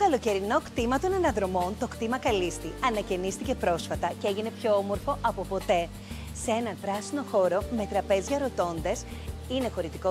καλοκαιρινό κτήμα των αναδρομών, το κτήμα Καλίστη, ανακαινίστηκε πρόσφατα και έγινε πιο όμορφο από ποτέ. Σε έναν πράσινο χώρο με τραπέζια ροτόντες, είναι χωρητικό